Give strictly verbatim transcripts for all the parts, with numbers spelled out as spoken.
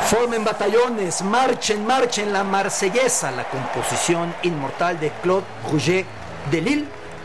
Formen batallones, marchen, marchen la marsellesa, la composición inmortal de Claude Rouget de Lille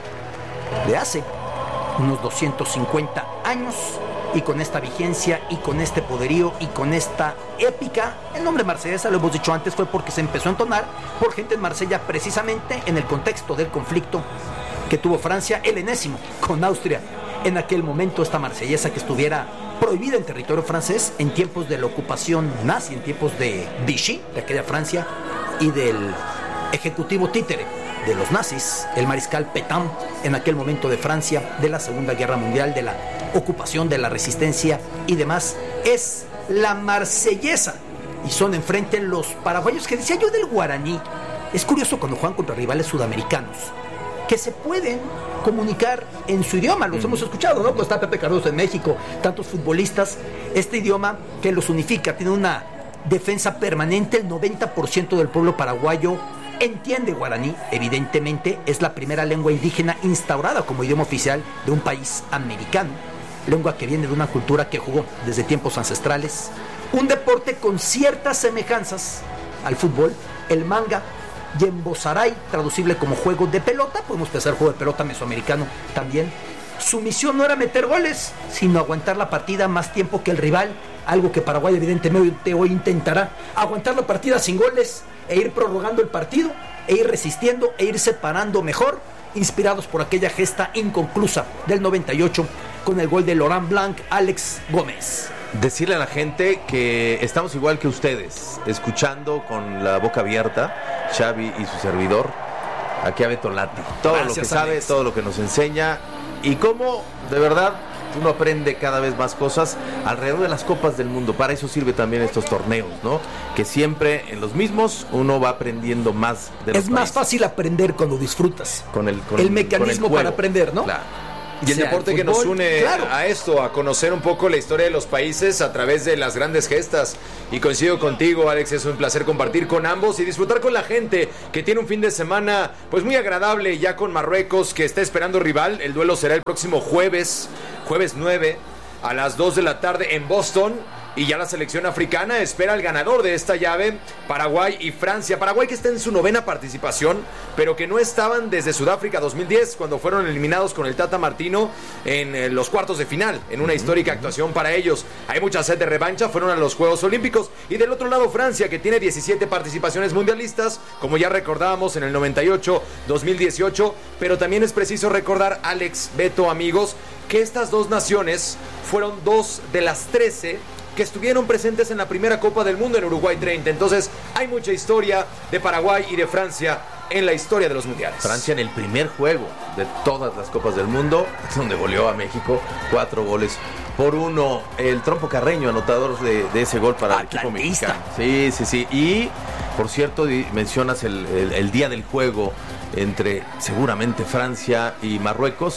de hace unos doscientos cincuenta años, y con esta vigencia y con este poderío y con esta épica. El nombre marsellesa, lo hemos dicho antes, fue porque se empezó a entonar por gente en Marsella, precisamente en el contexto del conflicto que tuvo Francia, el enésimo, con Austria. En aquel momento esta marsellesa que estuviera prohibida en territorio francés en tiempos de la ocupación nazi, en tiempos de Vichy, de aquella Francia, y del ejecutivo títere de los nazis, el mariscal Pétain, en aquel momento de Francia, de la Segunda Guerra Mundial, de la ocupación, de la resistencia y demás. Es la marsellesa, y son enfrente los paraguayos, que decía yo del guaraní. Es curioso cuando juegan contra rivales sudamericanos, que se pueden comunicar en su idioma. Los mm. hemos escuchado, ¿no? Cuando está Pepe Cardoso en México, tantos futbolistas, este idioma que los unifica, tiene una defensa permanente. El noventa por ciento del pueblo paraguayo entiende guaraní. Evidentemente es la primera lengua indígena instaurada como idioma oficial de un país americano, lengua que viene de una cultura que jugó desde tiempos ancestrales, un deporte con ciertas semejanzas al fútbol, el manga, Yembozaray, traducible como juego de pelota. Podemos pensar juego de pelota mesoamericano también. Su misión no era meter goles, sino aguantar la partida más tiempo que el rival, algo que Paraguay evidentemente hoy intentará, aguantar la partida sin goles e ir prorrogando el partido, e ir resistiendo, e ir separando mejor, inspirados por aquella gesta inconclusa del noventa y ocho con el gol de Laurent Blanc, Alex Gómez. Decirle a la gente que estamos igual que ustedes, escuchando con la boca abierta, Xavi y su servidor, aquí a Beto Lati. Todo Gracias, lo que sabe, Alex. Todo lo que nos enseña, y cómo, de verdad, uno aprende cada vez más cosas alrededor de las copas del mundo. Para eso sirve también estos torneos, ¿no? Que siempre en los mismos uno va aprendiendo más de los Es más países. Fácil aprender cuando disfrutas. Con el, con el mecanismo con el para aprender, ¿no? Claro. Y el sea, deporte el que fútbol, nos une claro. a esto, a conocer un poco la historia de los países a través de las grandes gestas. Y coincido contigo, Alex, es un placer compartir con ambos y disfrutar con la gente que tiene un fin de semana pues muy agradable ya con Marruecos, que está esperando rival. El duelo será el próximo jueves, jueves nueve, a las dos de la tarde en Boston. Y ya la selección africana espera al ganador de esta llave, Paraguay y Francia. Paraguay que está en su novena participación, pero que no estaban desde Sudáfrica dos mil diez, cuando fueron eliminados con el Tata Martino en eh, los cuartos de final, en una histórica actuación para ellos. Hay mucha sed de revancha, fueron a los Juegos Olímpicos. Y del otro lado Francia, que tiene diecisiete participaciones mundialistas, como ya recordábamos en el noventa y ocho, dos mil dieciocho. Pero también es preciso recordar, Alex, Beto, amigos, que estas dos naciones fueron dos de las trece que estuvieron presentes en la primera Copa del Mundo en Uruguay treinta. Entonces hay mucha historia de Paraguay y de Francia en la historia de los mundiales. Francia en el primer juego de todas las Copas del Mundo, donde goleó a México cuatro goles por uno. El Trompo Carreño, anotador de, de ese gol para Atlantista. El equipo mexicano. Sí, sí, sí. Y por cierto, mencionas el, el, el día del juego entre seguramente Francia y Marruecos.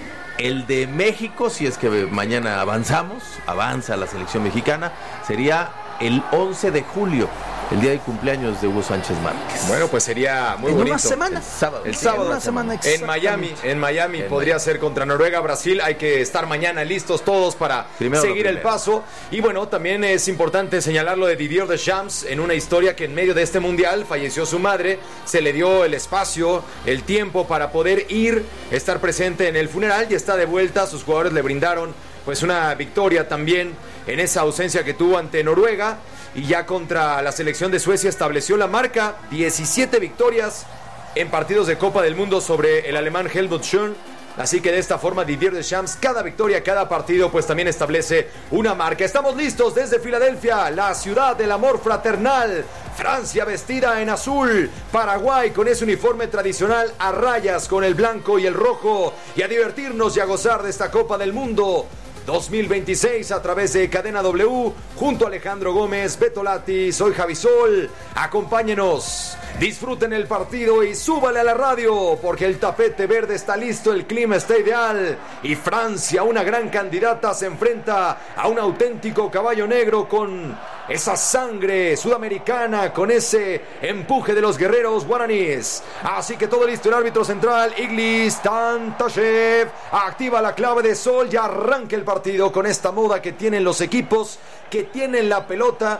El de México, si es que mañana avanzamos, avanza la selección mexicana, sería el once de julio, el día de cumpleaños de Hugo Sánchez Márquez. Bueno, pues sería muy en bonito. Una semana. El sábado. El sábado. En una semana, en Miami, en Miami en podría Miami. ser contra Noruega, Brasil. Hay que estar mañana listos todos para Primero seguir el primero. paso. Y bueno, también es importante señalar lo de Didier Deschamps, en una historia que en medio de este mundial falleció su madre. Se le dio el espacio, el tiempo para poder ir, estar presente en el funeral, y está de vuelta. Sus jugadores le brindaron pues una victoria también en esa ausencia que tuvo ante Noruega. Y ya contra la selección de Suecia estableció la marca, diecisiete victorias en partidos de Copa del Mundo sobre el alemán Helmut Schön. Así que de esta forma Didier Deschamps, cada victoria, cada partido, pues también establece una marca. Estamos listos desde Filadelfia, la ciudad del amor fraternal. Francia vestida en azul, Paraguay con ese uniforme tradicional a rayas con el blanco y el rojo. Y a divertirnos y a gozar de esta Copa del Mundo dos mil veintiséis a través de Cadena W, junto a Alejandro Gómez, Beto Lati, soy Javi Sol. Acompáñenos, disfruten el partido y súbale a la radio, porque el tapete verde está listo, el clima está ideal. Y Francia, una gran candidata, se enfrenta a un auténtico caballo negro con esa sangre sudamericana, con ese empuje de los guerreros guaraníes. Así que todo listo, el árbitro central, Iglis Tantashev, activa la clave de Sol y arranca el partido con esta moda que tienen los equipos, que tienen la pelota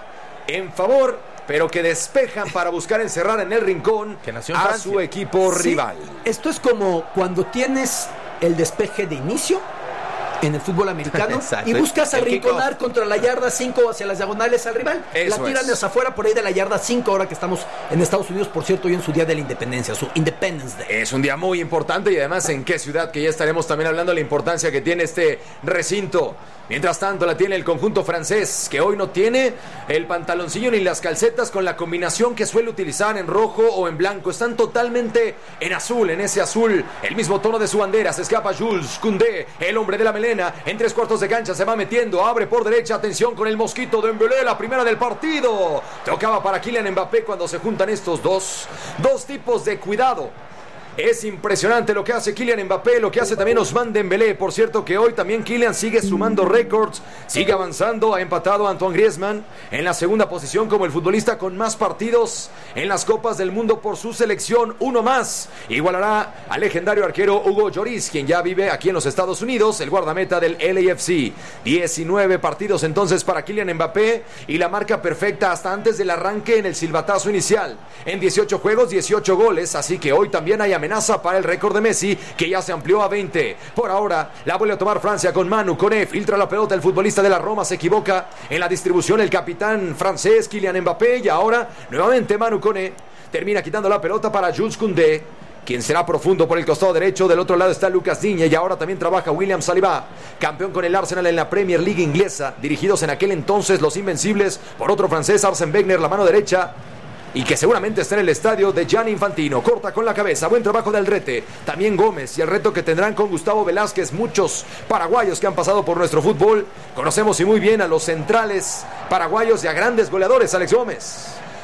en favor, pero que despejan para buscar encerrar en el rincón que nació en a Francia. su equipo Sí, rival. Esto es como cuando tienes el despeje de inicio en el fútbol americano Exacto. y buscas El arrinconar kickoff. contra la yarda cinco hacia las diagonales al rival. Eso la tiran es. hacia afuera por ahí de la yarda cinco, ahora que estamos en Estados Unidos, por cierto, hoy en su día de la independencia, su Independence Day. Es un día muy importante y además en qué ciudad, que ya estaremos también hablando de la importancia que tiene este recinto. Mientras tanto la tiene el conjunto francés, que hoy no tiene el pantaloncillo ni las calcetas con la combinación que suele utilizar en rojo o en blanco. Están totalmente en azul, en ese azul, el mismo tono de su bandera. Se escapa Jules Koundé, el hombre de la melena, en tres cuartos de cancha, se va metiendo, abre por derecha, atención con el mosquito de Dembélé, la primera del partido. Tocaba para Kylian Mbappé cuando se juntan estos dos, dos tipos de cuidado. Es impresionante lo que hace Kylian Mbappé, lo que hace también Ousmane Dembélé. Por cierto que hoy también Kylian sigue sumando récords, sigue avanzando, ha empatado a Antoine Griezmann en la segunda posición como el futbolista con más partidos en las Copas del Mundo por su selección, uno más. Igualará al legendario arquero Hugo Lloris, quien ya vive aquí en los Estados Unidos, el guardameta del L A F C. diecinueve partidos entonces para Kylian Mbappé y la marca perfecta hasta antes del arranque en el silbatazo inicial. En dieciocho juegos, dieciocho goles, así que hoy también hay amenaza para el récord de Messi, que ya se amplió a veinte. Por ahora, la vuelve a tomar Francia con Manu Koné, filtra la pelota, el futbolista de la Roma se equivoca en la distribución, el capitán francés Kylian Mbappé, y ahora nuevamente Manu Koné termina quitando la pelota para Jules Koundé, quien será profundo por el costado derecho. Del otro lado está Lucas Digne y ahora también trabaja William Saliba, campeón con el Arsenal en la Premier League inglesa, dirigidos en aquel entonces los invencibles por otro francés, Arsène Wenger, la mano derecha, y que seguramente está en el estadio de Gianni Infantino. Corta con la cabeza, buen trabajo de Aldrete, también Gómez, y el reto que tendrán con Gustavo Velázquez. Muchos paraguayos que han pasado por nuestro fútbol, conocemos y muy bien a los centrales paraguayos y a grandes goleadores. Alex Gómez.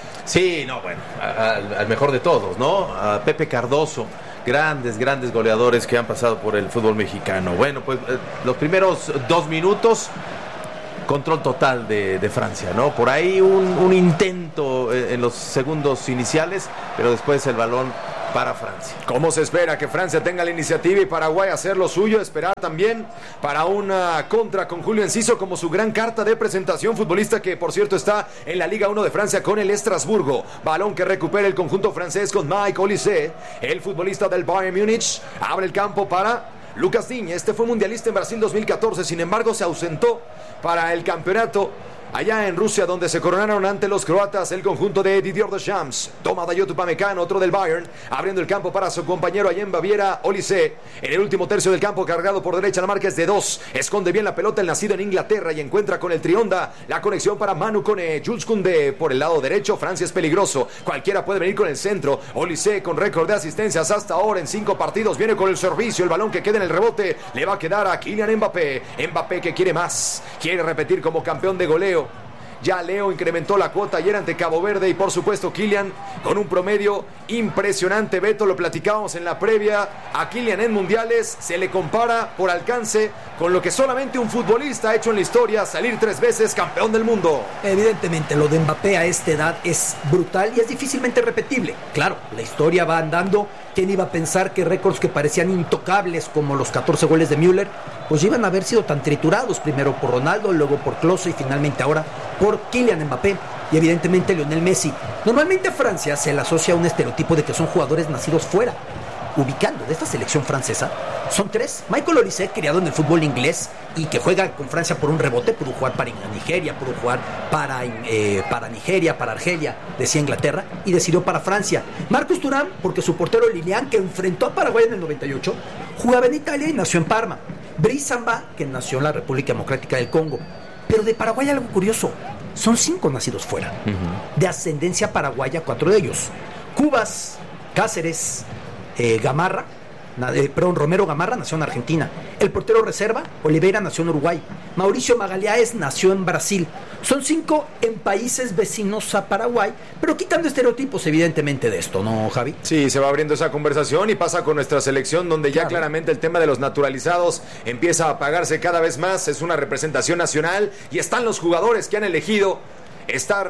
Sí, no, bueno, al, al mejor de todos, ¿no? A Pepe Cardoso, grandes, grandes goleadores que han pasado por el fútbol mexicano. Bueno, pues eh, los primeros dos minutos, control total de, de Francia, ¿no? Por ahí un, un intento en los segundos iniciales, pero después el balón para Francia. ¿Cómo se espera que Francia tenga la iniciativa y Paraguay hacer lo suyo? Esperar también para una contra con Julio Enciso como su gran carta de presentación, futbolista que por cierto está en la Liga uno de Francia con el Estrasburgo. Balón que recupera el conjunto francés con Mike Olise, el futbolista del Bayern Múnich. Abre el campo para Lucas Digne. Este fue mundialista en Brasil dos mil catorce, sin embargo se ausentó para el campeonato allá en Rusia, donde se coronaron ante los croatas el conjunto de Didier Deschamps. Toma Dayot Upamecano, otro del Bayern, abriendo el campo para su compañero allá en Baviera, Olise. En el último tercio del campo, cargado por derecha, la marca es de dos. Esconde bien la pelota el nacido en Inglaterra y encuentra con el trionda la conexión para Manu Koné. Jules Koundé por el lado derecho. Francia es peligroso, cualquiera puede venir con el centro. Olise con récord de asistencias hasta ahora en cinco partidos, viene con el servicio. El balón que queda en el rebote le va a quedar a Kylian Mbappé. Mbappé que quiere más, quiere repetir como campeón de goleo. Ya Leo incrementó la cuota ayer ante Cabo Verde y por supuesto Kylian con un promedio impresionante. Beto, lo platicábamos en la previa, a Kylian en mundiales se le compara por alcance con lo que solamente un futbolista ha hecho en la historia, salir tres veces campeón del mundo. Evidentemente lo de Mbappé a esta edad es brutal y es difícilmente repetible. Claro, la historia va andando. ¿Quién iba a pensar que récords que parecían intocables como los catorce goles de Müller pues iban a haber sido tan triturados, primero por Ronaldo, luego por Klose y finalmente ahora por Kylian Mbappé y evidentemente Lionel Messi? Normalmente a Francia se le asocia un estereotipo de que son jugadores nacidos fuera. Ubicando de esta selección francesa son tres. Michael Olise, criado en el fútbol inglés y que juega con Francia por un rebote, pudo jugar para Nigeria, pudo jugar para, eh, para Nigeria, para Argelia, decía Inglaterra, y decidió para Francia. Marcus Thuram, porque su portero Lilian, que enfrentó a Paraguay en el noventa y ocho, jugaba en Italia y nació en Parma. Brice Samba, que nació en la República Democrática del Congo. Pero de Paraguay algo curioso, son cinco nacidos fuera. Uh-huh. De ascendencia paraguaya, cuatro de ellos. Cubas, Cáceres, Eh, Gamarra, eh, perdón, Romero Gamarra nació en Argentina. El portero reserva, Oliveira, nació en Uruguay. Mauricio Magalhães nació en Brasil. Son cinco en países vecinos a Paraguay, pero quitando estereotipos evidentemente de esto, ¿no, Javi? Sí, se va abriendo esa conversación y pasa con nuestra selección, donde ya claro, claramente el tema de los naturalizados empieza a apagarse cada vez más. Es una representación nacional y están los jugadores que han elegido estar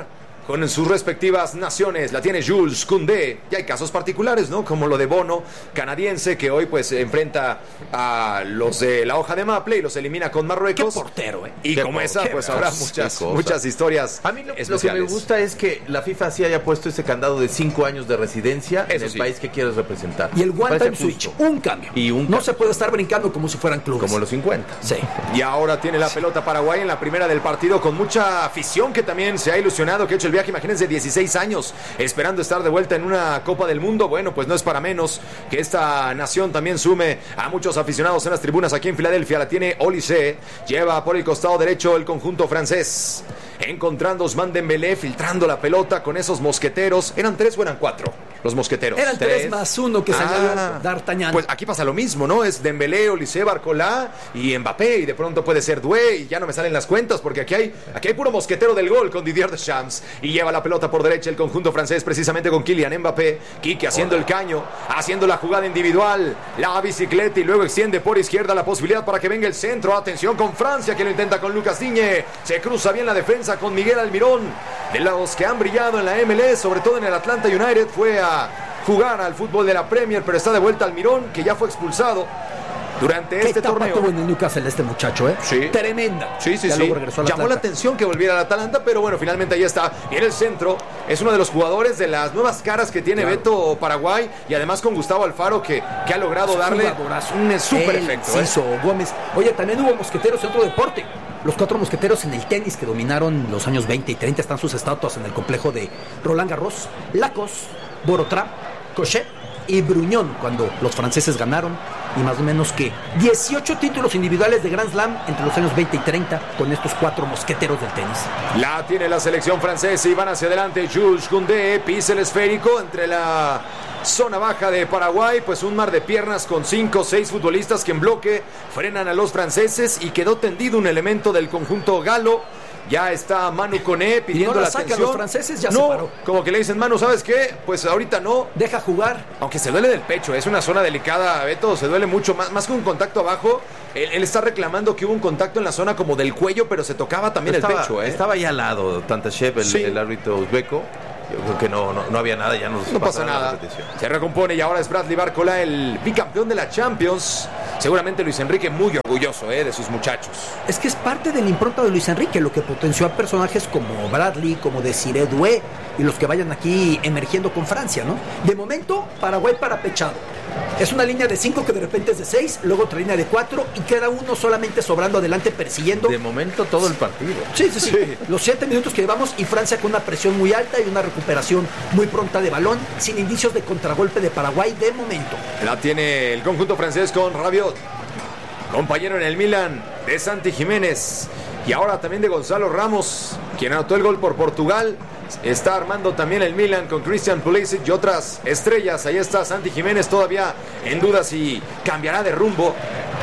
con sus respectivas naciones. La tiene Jules Koundé. Y hay casos particulares, ¿no? Como lo de Bono, canadiense, que hoy pues enfrenta a los de la hoja de maple y los elimina con Marruecos. Qué portero, ¿eh? Y Qué como por- esa, qué pues cosa, habrá qué muchas, cosa. muchas historias A mí lo, lo que especiales. me gusta es que la FIFA sí haya puesto ese candado de cinco años de residencia en Eso el sí. país que quieres representar. Y el Me One parece Time Switch, justo. un cambio. Y un no cambio. se puede estar brincando como si fueran clubes. Como los cincuenta. Sí. Y ahora tiene la pelota Paraguay en la primera del partido con mucha afición que también se ha ilusionado, que ha hecho el viaje, imagínense, dieciséis años esperando estar de vuelta en una Copa del Mundo. Bueno, pues no es para menos que esta nación también sume a muchos aficionados en las tribunas aquí en Filadelfia. La tiene Olise, lleva por el costado derecho el conjunto francés, encontrando Ousmane Dembélé, filtrando la pelota con esos mosqueteros. ¿Eran tres o eran cuatro los mosqueteros? Era el tres más uno que se Ah, añadió D'Artagnan. Pues aquí pasa lo mismo, ¿no? Es Dembélé, Olise, Barcola y Mbappé, y de pronto puede ser Doué, y ya no me salen las cuentas porque aquí hay, aquí hay puro mosquetero del gol con Didier Deschamps, y lleva la pelota por derecha el conjunto francés precisamente con Kylian Mbappé. Quique haciendo el caño, haciendo la jugada individual, la bicicleta, y luego extiende por izquierda la posibilidad para que venga el centro. Atención con Francia, que lo intenta con Lucas Digne, se cruza bien la defensa con Miguel Almirón, de los que han brillado en la M L S, sobre todo en el Atlanta United. Fue a jugar al fútbol de la Premier, pero está de vuelta Almirón, que ya fue expulsado durante ¿Qué este etapa torneo. tuvo en el Newcastle este muchacho, eh? Sí. Tremenda. Sí, sí, Ya sí. luego regresó al Llamó la Atlanta. atención que volviera al Atalanta, pero bueno, finalmente ahí está. Y en el centro es uno de los jugadores de las nuevas caras que tiene Claro. Beto Paraguay, y además con Gustavo Alfaro, que, que ha logrado Es un darle jugadorazo. un súper Él, efecto. ¿eh? Ciso, Gómez. Oye, también hubo mosqueteros en otro deporte. Los cuatro mosqueteros en el tenis que dominaron los años veinte y treinta. Están sus estatuas en el complejo de Roland Garros. Lacos, Borotra, Cochet y Bruñón, cuando los franceses ganaron, y más o menos que dieciocho títulos individuales de Grand Slam entre los años veinte y treinta con estos cuatro mosqueteros del tenis. La tiene la selección francesa y van hacia adelante. Jules Koundé pisa el esférico entre la zona baja de Paraguay, pues un mar de piernas con cinco o seis futbolistas que en bloque frenan a los franceses, y quedó tendido un elemento del conjunto galo. Ya está Manu Koné pidiendo no la la sacan atención. los franceses, ya se no, paró. como que le dicen, Manu, ¿sabes qué? Pues ahorita no. Deja jugar. Aunque se duele del pecho, es una zona delicada, Beto, se duele mucho, más, más que un contacto abajo. Él, él está reclamando que hubo un contacto en la zona como del cuello, pero se tocaba también estaba, el pecho, ¿eh? Estaba ya al lado Tantashev, el, Sí. el árbitro uzbeco. Yo creo que no, no, no había nada, ya nos No pasa pasará la nada. repetición. Se recompone y ahora es Bradley Barcola, el bicampeón de la Champions. Seguramente Luis Enrique muy orgulloso eh, de sus muchachos. Es que es parte de la impronta de Luis Enrique, lo que potenció a personajes como Bradley, como Desiré Doué, y los que vayan aquí emergiendo con Francia, ¿no? De momento, Paraguay parapechado. Es una línea de cinco que de repente es de seis, luego otra línea de cuatro, y queda uno solamente sobrando adelante persiguiendo. De momento todo el partido. Sí, sí, sí, los siete minutos que llevamos, y Francia con una presión muy alta y una recuperación muy pronta de balón, sin indicios de contragolpe de Paraguay de momento. La tiene el conjunto francés con Rabiot, compañero en el Milan de Santi Jiménez, y ahora también de Gonzalo Ramos, quien anotó el gol por Portugal. Está armando también el Milan con Christian Pulisic y otras estrellas. Ahí está Santi Jiménez todavía en duda si cambiará de rumbo,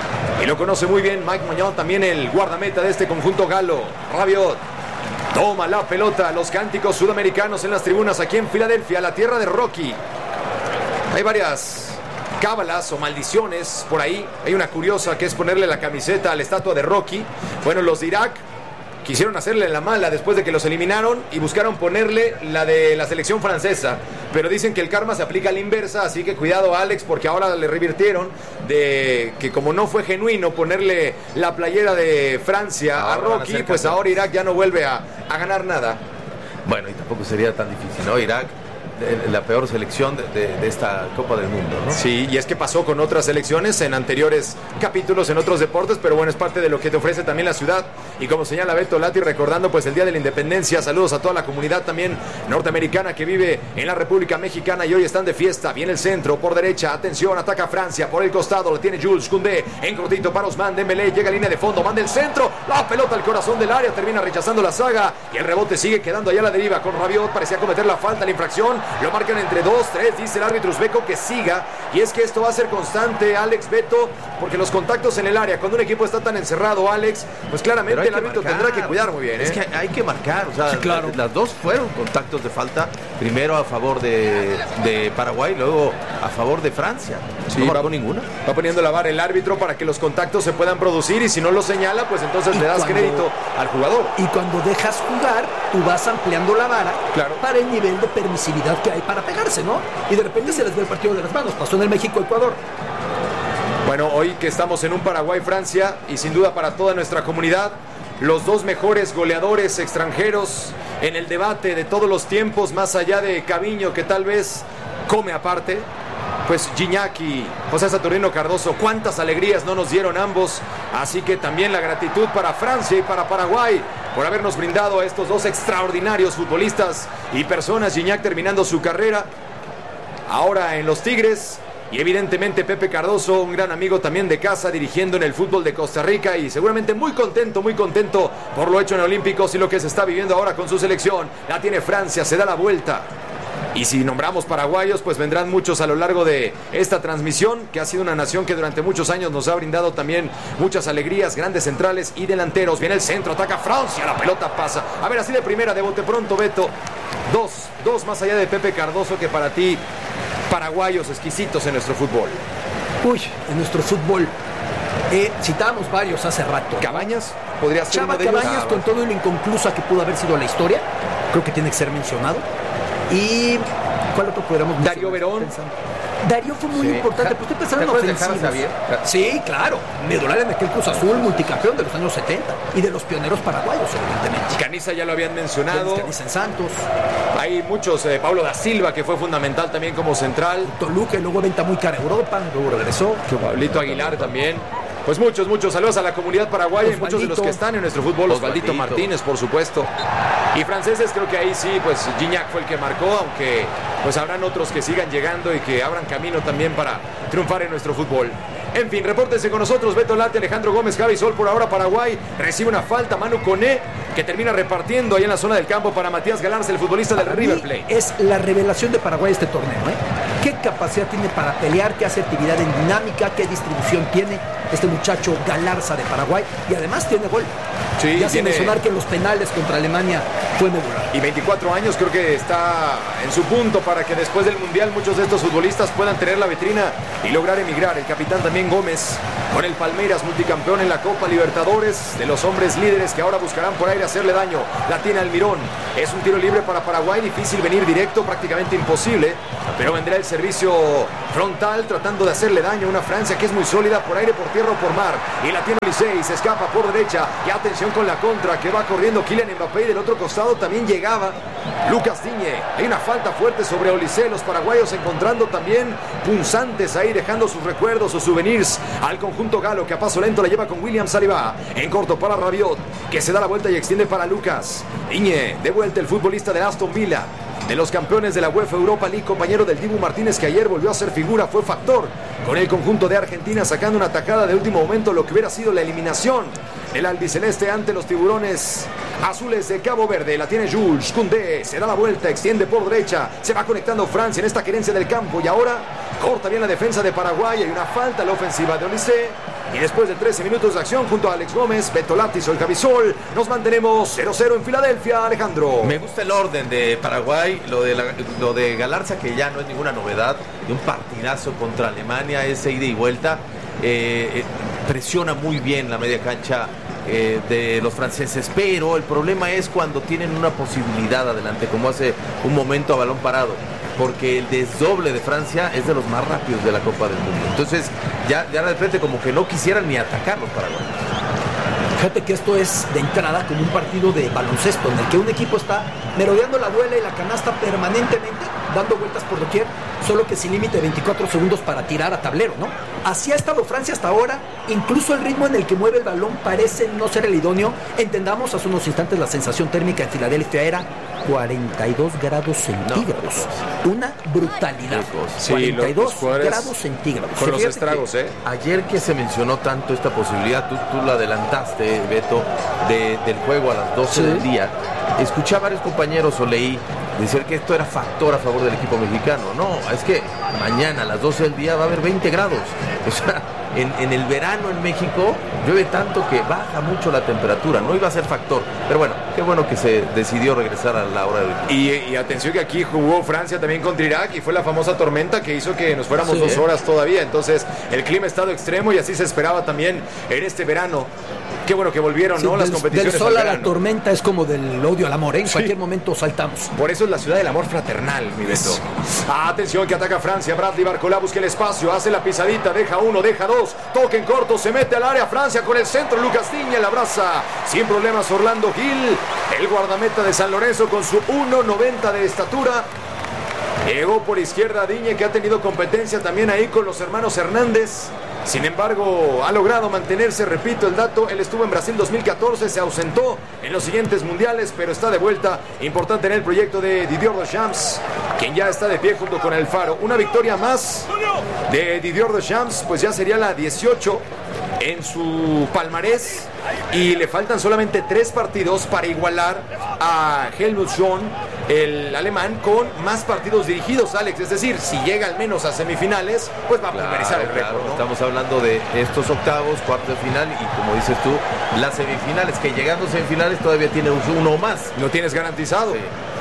y lo conoce muy bien Mike Maignan, también el guardameta de este conjunto galo. Rabiot toma la pelota. Los cánticos sudamericanos en las tribunas aquí en Filadelfia, la tierra de Rocky. Hay varias cábalas o maldiciones por ahí. Hay una curiosa que es ponerle la camiseta a la estatua de Rocky. Bueno, los de Irak quisieron hacerle la mala después de que los eliminaron y buscaron ponerle la de la selección francesa, pero dicen que el karma se aplica a la inversa, así que cuidado, Alex, porque ahora le revirtieron de que como no fue genuino ponerle la playera de Francia Ahora a van a Rocky, ser pues campeones. ahora Irak ya no vuelve a, a ganar nada. Bueno, y tampoco sería tan difícil, ¿no? Irak, de- la peor selección de, de- de esta Copa del Mundo, ¿no? Sí, y es que pasó con otras selecciones en anteriores capítulos en otros deportes, pero bueno, es parte de lo que te ofrece también la ciudad. Y como señala Beto Lati, recordando pues el Día de la Independencia, saludos a toda la comunidad también norteamericana que vive en la República Mexicana y hoy están de fiesta. Viene el centro por derecha, atención, ataca Francia por el costado, lo tiene Jules Koundé en cortito para Ousmane Dembélé, llega a línea de fondo, manda el centro, la pelota al corazón del área, termina rechazando la saga y el rebote sigue quedando allá a la deriva con Rabiot, parecía cometer la falta, la infracción, lo marcan entre dos, tres, dice el árbitro uzbeco que siga, y es que esto va a ser constante, Alex, Beto, porque los contactos en el área, cuando un equipo está tan encerrado, Alex, pues claramente Pero hay el que árbitro marcar. tendrá que cuidar muy bien, ¿eh? Es que hay que marcar, o sea, Sí, claro. las dos fueron contactos de falta primero a favor de, de Paraguay, luego a favor de Francia. Sí, no va, marcó ninguna. Va poniendo la vara el árbitro para que los contactos se puedan producir y si no lo señala, pues entonces y le das cuando, crédito al jugador. Y cuando dejas jugar, tú vas ampliando la vara claro. para el nivel de permisividad que hay para pegarse, ¿no? Y de repente se les ve el partido de las manos. Pasó en el México-Ecuador. Bueno, hoy que estamos en un Paraguay-Francia y sin duda para toda nuestra comunidad, los dos mejores goleadores extranjeros en el debate de todos los tiempos, más allá de Caviño, que tal vez come aparte, pues Gignac y José Saturnino Cardoso, cuántas alegrías no nos dieron ambos, así que también la gratitud para Francia y para Paraguay por habernos brindado a estos dos extraordinarios futbolistas y personas. Gignac terminando su carrera ahora en los Tigres. Y evidentemente Pepe Cardoso, un gran amigo también de casa, dirigiendo en el fútbol de Costa Rica y seguramente muy contento, muy contento por lo hecho en Olímpicos y lo que se está viviendo ahora con su selección. La tiene Francia, se da la vuelta. Y si nombramos paraguayos, pues vendrán muchos a lo largo de esta transmisión, que ha sido una nación que durante muchos años nos ha brindado también muchas alegrías, grandes centrales y delanteros. Viene el centro, ataca Francia, la pelota pasa. A ver, así de primera, de bote pronto, Beto. Dos, dos más allá de Pepe Cardoso, que para ti... paraguayos exquisitos en nuestro fútbol. Uy, en nuestro fútbol. Eh, citábamos varios hace rato. ¿Cabañas? ¿Podría ser Chava uno de ellos? Cabañas, con todo lo inconclusa que pudo haber sido la historia, creo que tiene que ser mencionado. Y ¿cuál otro podríamos mencionar? Darío Verón. Darío fue muy sí. importante, pues estoy pensando en ofensivos. Sí, claro, medular en aquel Cruz Azul, multicampeón de los años setenta y de los pioneros paraguayos, evidentemente. Caniza ya lo habían mencionado. Caniza en Santos. Hay muchos, eh, Pablo da Silva, que fue fundamental también como central. Toluca, luego venta muy cara a Europa, luego regresó. Pablito Aguilar también. Pues muchos, muchos saludos a la comunidad paraguaya y muchos de los que están en nuestro fútbol. Osvaldito Martínez, por supuesto. Y franceses, creo que ahí sí, pues Gignac fue el que marcó, aunque pues habrán otros que sigan llegando y que abran camino también para triunfar en nuestro fútbol. En fin, repórtense con nosotros, Beto Lati, Alejandro Gómez, Javi Sol. Por ahora Paraguay recibe una falta, Manu Koné, que termina repartiendo ahí en la zona del campo para Matías Galarza, el futbolista del River Plate. Es la revelación de Paraguay este torneo, ¿eh? Qué capacidad tiene para pelear, qué asertividad en dinámica, qué distribución tiene este muchacho Galarza de Paraguay, y además tiene gol. Sí, ya sin tiene... mencionar que en los penales contra Alemania fue medular. Y veinticuatro años, creo que está en su punto para que después del Mundial muchos de estos futbolistas puedan tener la vitrina y lograr emigrar. El capitán también Gómez, con el Palmeiras, multicampeón en la Copa Libertadores, de los hombres líderes que ahora buscarán por aire hacerle daño. La tiene Almirón. Es un tiro libre para Paraguay, difícil venir directo, prácticamente imposible, pero vendrá el servicio frontal tratando de hacerle daño a una Francia que es muy sólida por aire, por tierra o por mar. Y la tiene Olise, se escapa por derecha. Y atención con la contra que va corriendo Kylian Mbappé, y del otro costado también llegaba Lucas Digne. Hay una falta fuerte sobre Olise, los paraguayos encontrando también punzantes ahí, dejando sus recuerdos o souvenirs al conjunto galo, que a paso lento la lleva con William Saliba. En corto para Rabiot, que se da la vuelta y extiende para Lucas Digne. De vuelta el futbolista de Aston Villa, de los campeones de la UEFA Europa League, compañero del Dibu Martínez, que ayer volvió a ser figura, fue factor con el conjunto de Argentina, sacando una atacada de último momento, lo que hubiera sido la eliminación del albiceleste ante los tiburones azules de Cabo Verde. La tiene Jules Koundé, se da la vuelta, extiende por derecha, se va conectando Francia en esta querencia del campo, y ahora corta bien la defensa de Paraguay. Hay una falta a la ofensiva de Olise, y después de trece minutos de acción junto a Alex Gómez, Beto Lati, Sol Javisol, nos mantenemos cero cero en Filadelfia. Alejandro. Me gusta el orden de Paraguay, lo de, la, lo de Galarza, que ya no es ninguna novedad, de un partidazo contra Alemania, ese ida y vuelta, eh, eh, presiona muy bien la media cancha eh, de los franceses, pero el problema es cuando tienen una posibilidad adelante, como hace un momento a balón parado, porque el desdoble de Francia es de los más rápidos de la Copa del Mundo. Entonces ya, ya de frente como que no quisieran ni atacar los paraguayos. Fíjate que esto es de entrada como un partido de baloncesto, en el que un equipo está merodeando la duela y la canasta permanentemente, dando vueltas por doquier, solo que sin límite de veinticuatro segundos para tirar a tablero, ¿no? Así ha estado Francia hasta ahora, incluso el ritmo en el que mueve el balón parece no ser el idóneo. Entendamos, hace unos instantes la sensación térmica en Filadelfia era cuarenta y dos grados centígrados. Una brutalidad. Sí, cuarenta y dos los grados centígrados. Con Sí, los fíjate estragos, ¿eh? Ayer que se mencionó tanto esta posibilidad, tú, tú la adelantaste, Beto, de, del juego a las doce Sí. del día, escuché a varios compañeros o leí decir que esto era factor a favor del equipo mexicano. No, es que mañana a las doce del día va a haber veinte grados. O sea, en, en el verano en México llueve tanto que baja mucho la temperatura, no iba a ser factor. Pero bueno, qué bueno que se decidió regresar a la hora del... Y, y atención que aquí jugó Francia también contra Irak y fue la famosa tormenta que hizo que nos fuéramos sí, dos horas todavía. Entonces el clima ha estado extremo y así se esperaba también en este verano. Qué bueno que volvieron, sí, ¿no? Las del, competiciones. Del sol a la tormenta es como del odio al amor, ¿eh? En sí. cualquier momento saltamos. Por eso es la ciudad del amor fraternal, mi Beto. Atención que ataca Francia. Bradley Barcola busca el espacio, hace la pisadita, deja uno, deja dos, toque en corto, se mete al área. Francia con el centro, Lucas Digne la abraza sin problemas Orlando Gil, el guardameta de San Lorenzo con su uno noventa de estatura. Llegó por izquierda Digne, que ha tenido competencia también ahí con los hermanos Hernández. Sin embargo, ha logrado mantenerse, repito el dato, él estuvo en Brasil dos mil catorce, se ausentó en los siguientes mundiales, pero está de vuelta, importante en el proyecto de Didier Deschamps, quien ya está de pie junto con el Faro. Una victoria más de Didier Deschamps, pues ya sería la dieciocho en su palmarés, y le faltan solamente tres partidos para igualar a Helmut Schön, el alemán, con más partidos dirigidos, Alex. Es decir, si llega al menos a semifinales, pues va a pulverizar claro, el récord, claro. ¿no? Estamos hablando de estos octavos, cuartos de final y, como dices tú, las semifinales, que llegando a semifinales todavía tiene uno más. Lo tienes garantizado. Sí.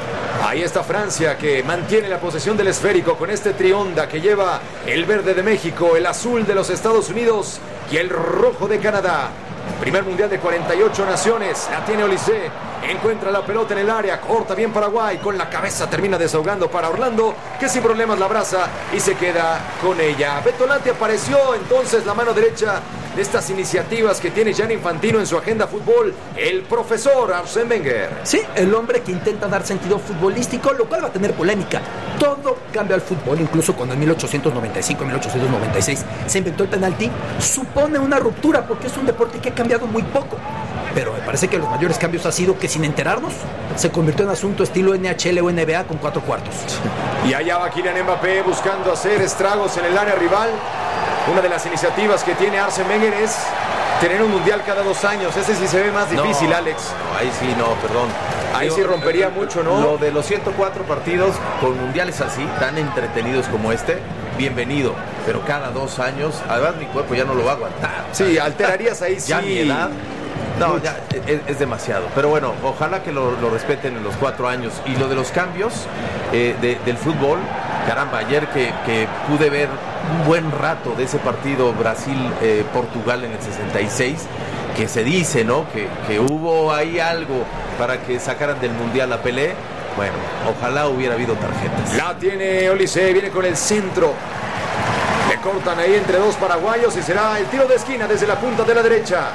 Ahí está Francia, que mantiene la posesión del esférico con este trionda que lleva el verde de México, el azul de los Estados Unidos y el rojo de Canadá. Primer mundial de cuarenta y ocho naciones, la tiene Olise, encuentra la pelota en el área, corta bien Paraguay, con la cabeza termina desahogando para Orlando, que sin problemas la abraza y se queda con ella. Betolante apareció entonces la mano derecha de estas iniciativas que tiene Gianni Infantino en su agenda fútbol, el profesor Arsène Wenger. Sí, el hombre que intenta dar sentido futbolístico, lo cual va a tener polémica. Todo cambia al fútbol, incluso cuando en mil ochocientos noventa y cinco, mil ochocientos noventa y seis se inventó el penalti, supone una ruptura porque es un deporte que ha cambiado muy poco. Pero me parece que los mayores cambios ha sido que, sin enterarnos, se convirtió en asunto estilo N H L o N B A con cuatro cuartos. Y allá va Kylian Mbappé buscando hacer estragos en el área rival. Una de las iniciativas que tiene Arsène Wenger es tener un mundial cada dos años. Ese sí se ve más difícil, no, Alex. No, ahí sí, no, perdón. Ahí Digo, sí rompería eh, mucho, ¿no? Lo de los ciento cuatro partidos con mundiales así, tan entretenidos como este, bienvenido. Pero cada dos años, además mi cuerpo ya no lo va a aguantar. Sí, alterarías ahí sí. Ya mi edad. No, ya es, es demasiado. Pero bueno, ojalá que lo, lo respeten en los cuatro años. Y lo de los cambios eh, de, del fútbol, caramba, ayer que, que pude ver un buen rato de ese partido Brasil-Portugal eh, en el sesenta y seis, que se dice, ¿no? Que, que hubo ahí algo para que sacaran del Mundial a Pelé. Bueno, ojalá hubiera habido tarjetas. La tiene Olise, viene con el centro. Le cortan ahí entre dos paraguayos y será el tiro de esquina desde la punta de la derecha.